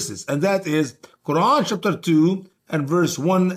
And that is Quran chapter 2 and verse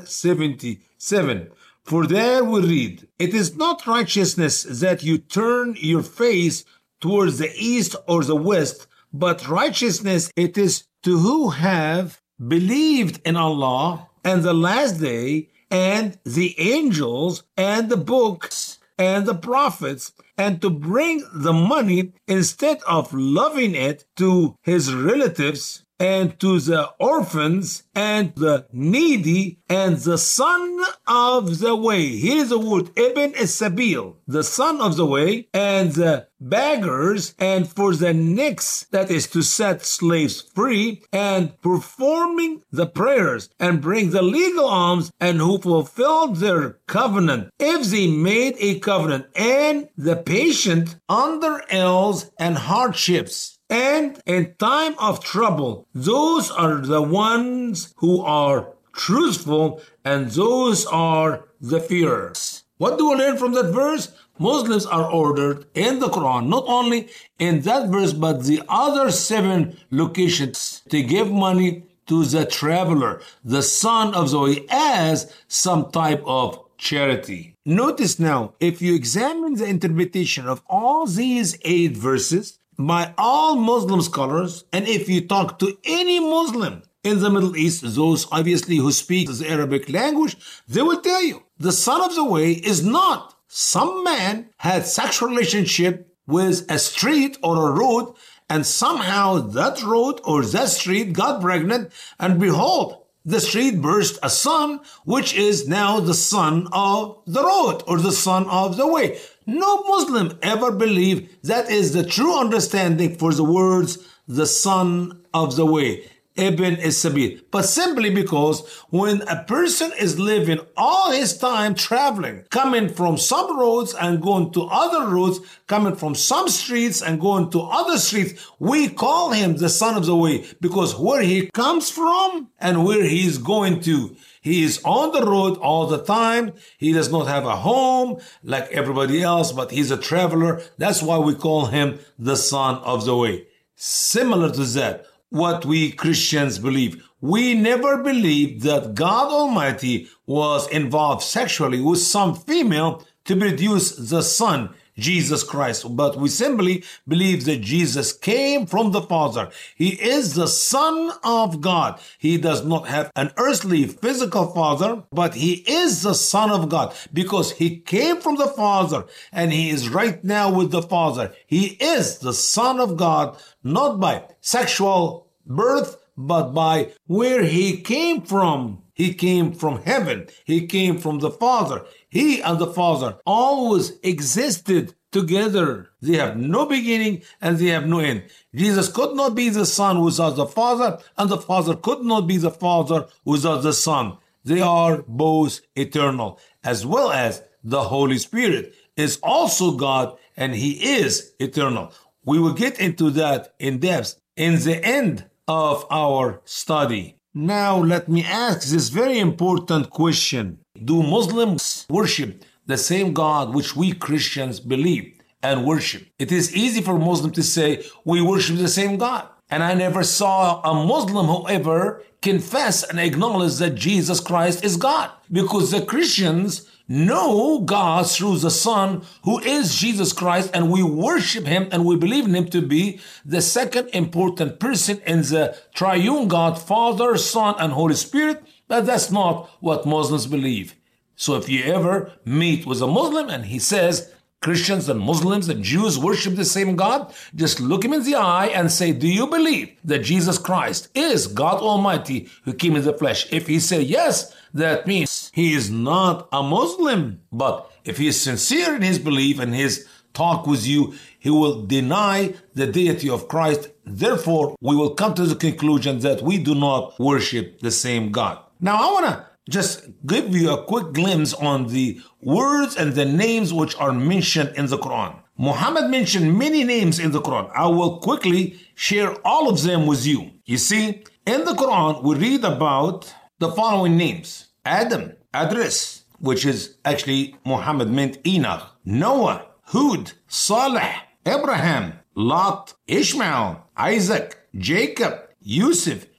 177. For there we read, "It is not righteousness that you turn your face towards the east or the west, but righteousness it is to who have believed in Allah and the last day and the angels and the books and the prophets, and to bring the money instead of loving it to his relatives and to the orphans and the needy and the son of the way." Here is the word Ibn Sabil, the son of the way, and the beggars, and for the next, that is to set slaves free, and performing the prayers and bring the legal alms, and who fulfilled their covenant, if they made a covenant, and the patient under ills and hardships. And in time of trouble, those are the ones who are truthful, and those are the fearers. What do we learn from that verse? Muslims are ordered in the Quran, not only in that verse, but the other 7 locations, to give money to the traveler, the son of the way, as some type of charity. Notice now, if you examine the interpretation of all these 8 verses, by all Muslim scholars, and if you talk to any Muslim in the Middle East, those obviously who speak the Arabic language, they will tell you the son of the way is not some man had sexual relationship with a street or a road, and somehow that road or that street got pregnant, and behold, the street burst a son, which is now the son of the road or the son of the way. No Muslim ever believed that is the true understanding for the words, the son of the way, Ibn Sabil. But simply because when a person is living all his time traveling, coming from some roads and going to other roads, coming from some streets and going to other streets, we call him the son of the way, because where he comes from and where he is going to, he is on the road all the time. He does not have a home like everybody else, but he's a traveler. That's why we call him the son of the way. Similar to that, what we Christians believe. We never believed that God Almighty was involved sexually with some female to produce the Son, Jesus Christ. But we simply believe that Jesus came from the Father. He is the Son of God. He does not have an earthly physical father, but he is the Son of God because he came from the Father and he is right now with the Father. He is the Son of God, not by sexual birth, but by where he came from. He came from heaven. He came from the Father. He and the Father always existed together. They have no beginning and they have no end. Jesus could not be the Son without the Father, and the Father could not be the Father without the Son. They are both eternal, as well as the Holy Spirit is also God, and he is eternal. We will get into that in depth in the end of our study. Now let me ask this very important question. Do Muslims worship the same God which we Christians believe and worship? It is easy for Muslims to say we worship the same God. And I never saw a Muslim who ever confess and acknowledge that Jesus Christ is God. Because the Christians know God through the Son, who is Jesus Christ, and we worship him and we believe in him to be the second important person in the triune God, Father, Son, and Holy Spirit. But that's not what Muslims believe. So if you ever meet with a Muslim and he says Christians and Muslims and Jews worship the same God, just look him in the eye and say, do you believe that Jesus Christ is God Almighty who came in the flesh? If he say yes, that means he is not a Muslim. But if he is sincere in his belief and his talk with you, he will deny the deity of Christ. Therefore, we will come to the conclusion that we do not worship the same God. Now, I want to just give you a quick glimpse on the words and the names which are mentioned in the Quran. Muhammad mentioned many names in the Quran. I will quickly share all of them with you. You see, in the Quran, we read about the following names. Adam, Idris, which is actually Muhammad meant Enoch, Noah, Hud, Saleh, Abraham, Lot, Ishmael, Isaac, Jacob, Yusuf,